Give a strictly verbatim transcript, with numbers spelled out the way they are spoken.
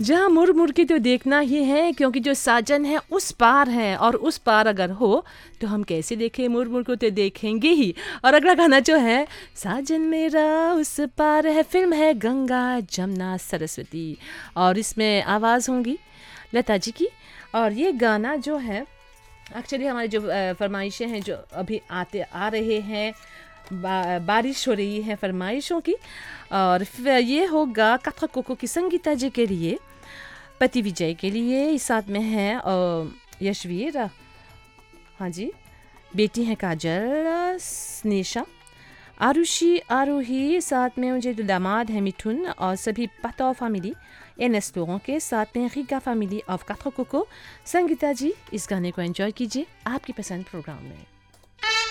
जहाँ मुड़ मुड़ के तो देखना ही है, क्योंकि जो साजन है उस पार है, और उस पार अगर हो तो हम कैसे देखें, मुड़ मुड़ को तो देखेंगे ही। और अगला गाना जो है साजन मेरा उस पार है, फिल्म है गंगा जमुना सरस्वती, और इसमें आवाज़ होंगी लता जी की। और ये गाना जो है एक्चुअली हमारे जो फरमाइशें हैं जो अभी आते आ रहे हैं, बा, बारिश हो रही है फरमाइशों की, और फिर ये होगा कथा कोको की संगीता जी के लिए, पति विजय के लिए, साथ में है और यशवीर, हाँ जी, बेटी हैं काजल स्नेशा, आरुषि आरोही, साथ में मुझे दामाद है मिठुन, और सभी पतो फैमिली एन एस लोगों के, साथ में रिगा फैमिली ऑफ कथा कोको। संगीता जी इस गाने को एंजॉय कीजिए आपकी पसंद प्रोग्राम में।